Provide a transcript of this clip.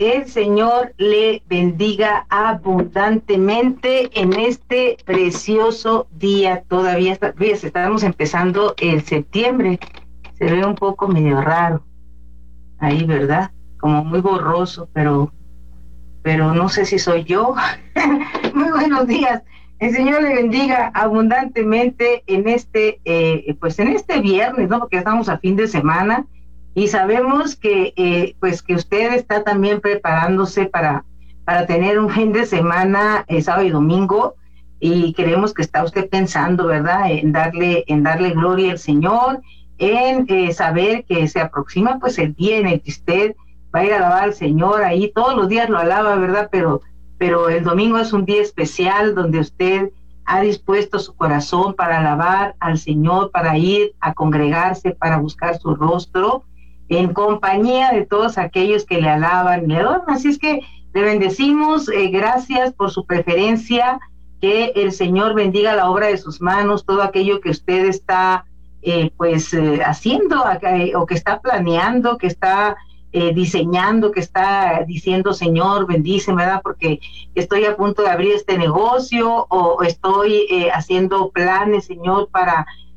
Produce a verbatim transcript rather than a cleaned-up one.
El Señor le bendiga abundantemente en este precioso día. Todavía está, fíjese, estamos empezando el septiembre. Se ve un poco medio raro ahí, ¿verdad? Como muy borroso, pero, pero no sé si soy yo. Muy buenos días. El Señor le bendiga abundantemente en este, eh, pues en este viernes, ¿no? Porque estamos a fin de semana. Y sabemos que eh, pues que usted está también preparándose para, para tener un fin de semana, eh, sábado y domingo, y creemos que está usted pensando, ¿verdad?, en darle, en darle gloria al Señor, en eh, saber que se aproxima pues el día en el que usted va a ir a alabar al Señor. Ahí todos los días lo alaba, ¿verdad?, pero, pero el domingo es un día especial donde usted ha dispuesto su corazón para alabar al Señor, para ir a congregarse, para buscar su rostro, en compañía de todos aquellos que le alaban y le adoran. Así es que le bendecimos, eh, gracias por su preferencia, que el Señor bendiga la obra de sus manos, todo aquello que usted está eh, pues eh, haciendo eh, o que está planeando, que está eh, diseñando, que está diciendo, Señor, bendíceme, ¿verdad?, porque estoy a punto de abrir este negocio, o estoy eh, haciendo planes, Señor, para